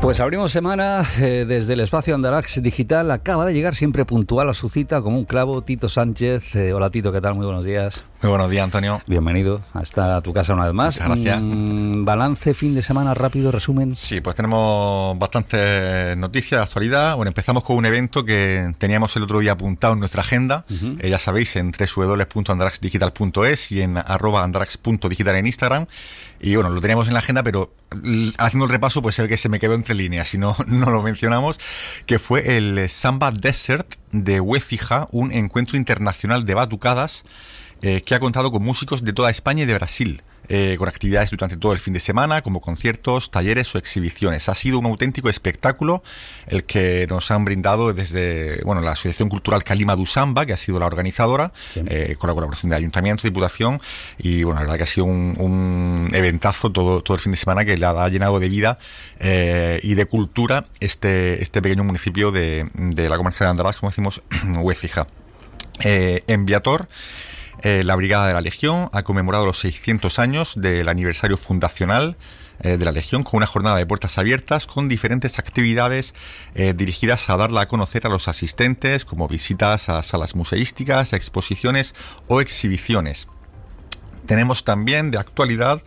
Pues abrimos semana desde el espacio Andarax Digital. Acaba de llegar siempre puntual a su cita, como un clavo, Tito Sánchez. Hola Tito, ¿qué tal? Muy buenos días. Muy buenos días, Antonio. Bienvenido hasta tu casa una vez más. Muchas gracias. Balance, fin de semana, rápido, resumen. Sí, pues tenemos bastantes noticias de actualidad. Bueno, empezamos con un evento que teníamos el otro día apuntado en nuestra agenda. Ya sabéis, en www.andaraxdigital.es y en @andarax.digital en Instagram. Y bueno, lo teníamos en la agenda, pero haciendo el repaso, pues se ve que se me quedó entre líneas, si no lo mencionamos, que fue el Samba Desert de Huécija, un encuentro internacional de batucadas que ha contado con músicos de toda España y de Brasil, con actividades durante todo el fin de semana, como conciertos, talleres o exhibiciones. Ha sido un auténtico espectáculo el que nos han brindado desde la Asociación Cultural Calima du Samba, que ha sido la organizadora, sí, con la colaboración de Ayuntamiento, Diputación, y bueno, la verdad que ha sido un eventazo todo el fin de semana que le ha llenado de vida y de cultura este pequeño municipio de la comarca de Andarax, como decimos, Huécija. En Viator, la Brigada de la Legión ha conmemorado los 600 años del aniversario fundacional de la Legión con una jornada de puertas abiertas con diferentes actividades dirigidas a darla a conocer a los asistentes, como visitas a salas museísticas, exposiciones o exhibiciones. Tenemos también de actualidad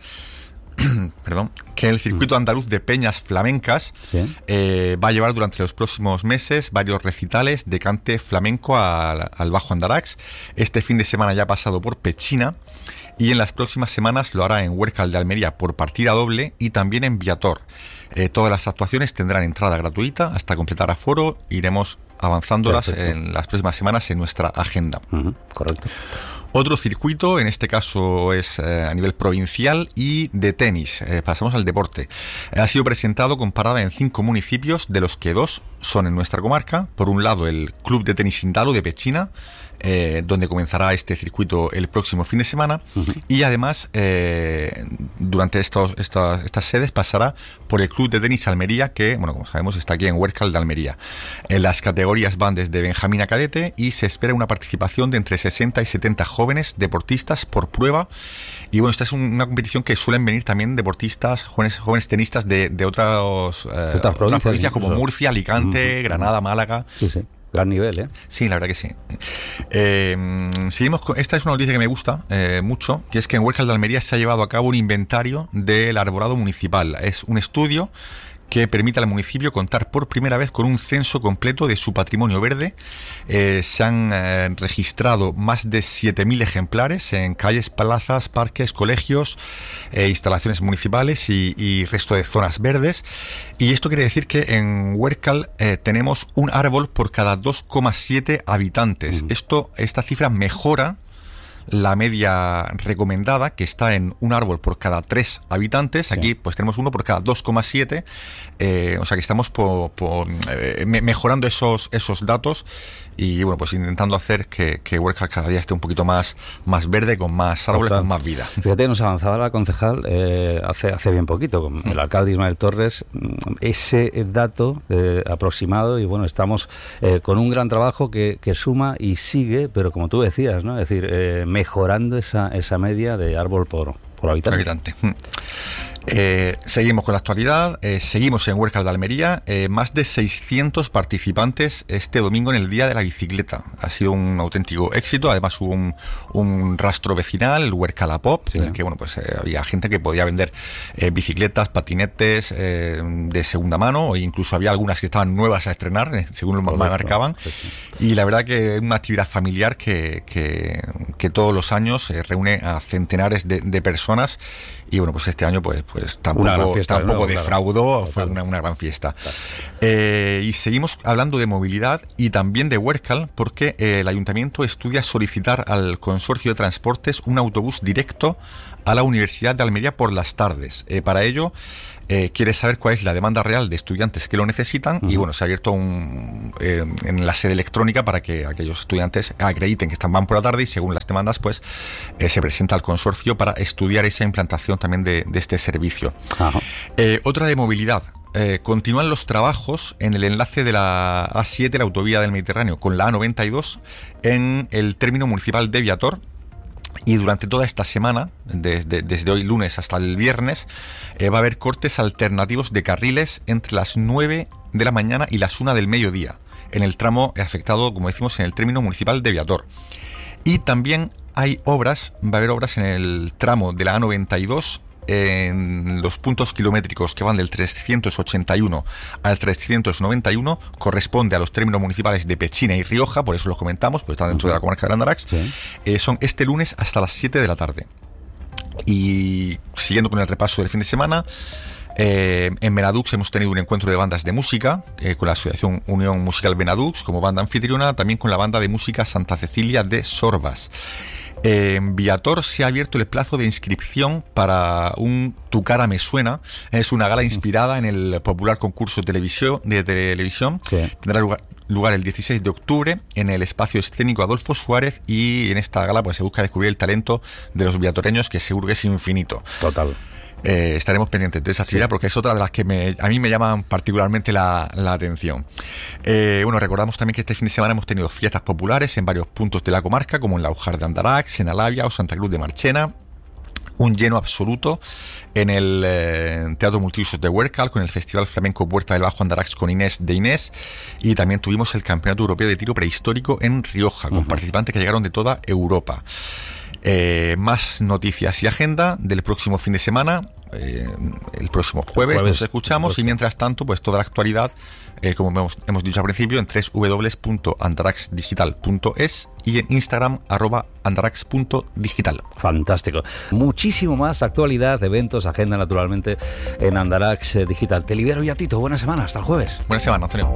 que el circuito andaluz de peñas flamencas va a llevar durante los próximos meses varios recitales de cante flamenco al Bajo Andarax. Este fin de semana ya ha pasado por Pechina y en las próximas semanas lo hará en Huércal de Almería por partida doble y también en Viator. Todas las actuaciones tendrán entrada gratuita hasta completar aforo. Iremos avanzándolas en las próximas semanas en nuestra agenda. Correcto. Otro circuito, en este caso es a nivel provincial y de tenis. Pasamos al deporte. Ha sido presentado con parada en 5 municipios, de los que 2 son en nuestra comarca. Por un lado, el Club de Tenis Indalo de Pechina, donde comenzará este circuito el próximo fin de semana. Y además, durante estas sedes pasará por el Club de Tenis Almería, que, como sabemos, está aquí en Huércal de Almería. Las categorías van desde Benjamín a cadete y se espera una participación de entre 60 y 70 jóvenes deportistas por prueba. Y bueno, esta es una competición que suelen venir también deportistas, jóvenes tenistas de otras provincias como Murcia, Alicante, Granada, Málaga. Sí. Gran nivel, ¿eh? Sí, la verdad que sí. Seguimos con... Esta es una noticia que me gusta mucho, que es que en Huércal de Almería se ha llevado a cabo un inventario del arborado municipal. Es un estudio que permite al municipio contar por primera vez con un censo completo de su patrimonio verde. Se han registrado más de 7.000 ejemplares en calles, plazas, parques, colegios, instalaciones municipales y resto de zonas verdes. Y esto quiere decir que en Huércal tenemos un árbol por cada 2,7 habitantes. Esta cifra mejora la media recomendada, que está en un árbol por cada 3 habitantes. Aquí pues tenemos uno por cada 2,7, o sea que estamos mejorando esos datos y bueno, pues intentando hacer que Huércal cada día esté un poquito más verde, con más árboles, con más vida. Fíjate, nos avanzaba la concejal hace bien poquito con el alcalde Ismael Torres ese dato aproximado, y bueno, estamos con un gran trabajo que suma y sigue, pero como tú decías, ¿no? Es decir, mejorando esa media de árbol por habitante. Seguimos con la actualidad, seguimos en Huércal de Almería, más de 600 participantes este domingo en el Día de la Bicicleta. Ha sido un auténtico éxito. Además hubo un rastro vecinal, el Huércal Pop, en el que había gente que podía vender bicicletas, patinetes de segunda mano, e incluso había algunas que estaban nuevas a estrenar, según lo marcaban. Y la verdad que es una actividad familiar que todos los años reúne a centenares de personas. Y bueno, pues este año pues tampoco defraudó, fue una gran fiesta. Y seguimos hablando de movilidad y también de Huércal, porque el Ayuntamiento estudia solicitar al Consorcio de Transportes un autobús directo a la Universidad de Almería por las tardes. Para ello, quiere saber cuál es la demanda real de estudiantes que lo necesitan. Y bueno, se ha abierto en la sede electrónica para que aquellos estudiantes acrediten que van por la tarde, y según las demandas pues se presenta al consorcio para estudiar esa implantación también de este servicio. Otra de movilidad. Continúan los trabajos en el enlace de la A7, la autovía del Mediterráneo, con la A92 en el término municipal de Viator. Y durante toda esta semana, desde hoy lunes hasta el viernes, va a haber cortes alternativos de carriles entre las 9 de la mañana y las 1 del mediodía, en el tramo afectado, como decimos, en el término municipal de Viator. Y también va a haber obras en el tramo de la A92, en los puntos kilométricos que van del 381 al 391, corresponde a los términos municipales de Pechina y Rioja, por eso los comentamos, porque están dentro de la comarca de Andarax. Sí. Son este lunes hasta las 7 de la tarde. Y siguiendo con el repaso del fin de semana, en Benadux hemos tenido un encuentro de bandas de música con la Asociación Unión Musical Benadux como banda anfitriona, también con la banda de música Santa Cecilia de Sorbas. En Viator se ha abierto el plazo de inscripción para un Tu cara me suena. Es una gala inspirada en el popular concurso de televisión. Sí. Tendrá lugar el 16 de octubre en el espacio escénico Adolfo Suárez, y en esta gala pues se busca descubrir el talento de los viatoreños, que seguro que es infinito. Total. Estaremos pendientes de esa actividad, sí, porque es otra de las que a mí me llaman particularmente la atención. Bueno, recordamos también que este fin de semana hemos tenido fiestas populares en varios puntos de la comarca, como en la Ujar de Andarax, en Alavia o Santa Cruz de Marchena. Un lleno absoluto en el Teatro Multiusos de Huércal, con el Festival Flamenco Puerta del Bajo Andarax con Inés de Inés, y también tuvimos el Campeonato Europeo de Tiro Prehistórico en Rioja, con participantes que llegaron de toda Europa. Más noticias y agenda del próximo fin de semana, el próximo jueves nos escuchamos, y mientras tanto pues toda la actualidad, como hemos dicho al principio, en www.andaraxdigital.es y en Instagram @andarax.digital. Fantástico. Muchísimo más actualidad, eventos, agenda naturalmente en Andarax Digital. Te libero ya, Tito. Buena semana, hasta el jueves. Buena semana, Antonio.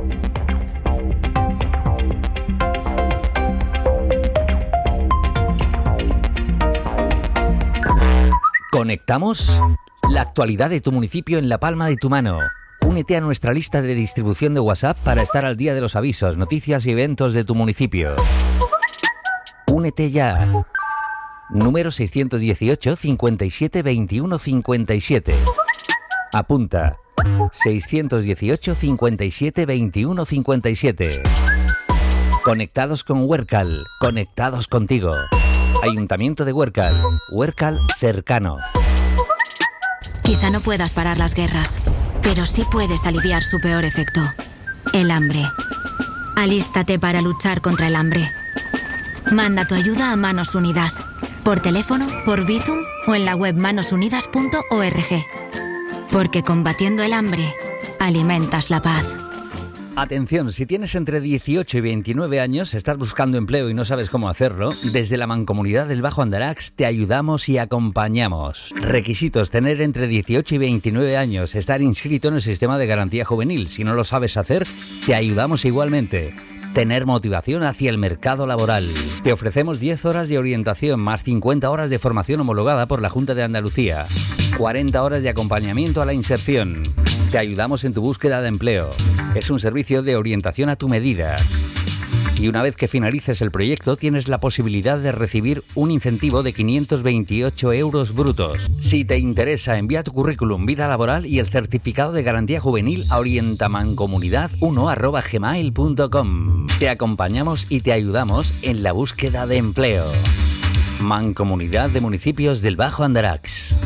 ¿Conectamos? La actualidad de tu municipio en la palma de tu mano. Únete a nuestra lista de distribución de WhatsApp para estar al día de los avisos, noticias y eventos de tu municipio. Únete ya. Número 618 57 21 57. Apunta. 618 57 21 57. Conectados con Huércal. Conectados contigo. Ayuntamiento de Huércal. Huércal cercano. Quizá no puedas parar las guerras, pero sí puedes aliviar su peor efecto: el hambre. Alístate para luchar contra el hambre. Manda tu ayuda a Manos Unidas, por teléfono, por Bizum o en la web manosunidas.org. Porque combatiendo el hambre, alimentas la paz. Atención, si tienes entre 18 y 29 años, estás buscando empleo y no sabes cómo hacerlo, desde la Mancomunidad del Bajo Andarax te ayudamos y acompañamos. Requisitos: tener entre 18 y 29 años, estar inscrito en el sistema de garantía juvenil. Si no lo sabes hacer, te ayudamos igualmente. Tener motivación hacia el mercado laboral. Te ofrecemos 10 horas de orientación más 50 horas de formación homologada por la Junta de Andalucía. 40 horas de acompañamiento a la inserción. Te ayudamos en tu búsqueda de empleo. Es un servicio de orientación a tu medida. Y una vez que finalices el proyecto, tienes la posibilidad de recibir un incentivo de 528 euros brutos. Si te interesa, envía tu currículum, vida laboral y el certificado de garantía juvenil a orientamancomunidad1@gmail.com. Te acompañamos y te ayudamos en la búsqueda de empleo. Mancomunidad de Municipios del Bajo Andarax.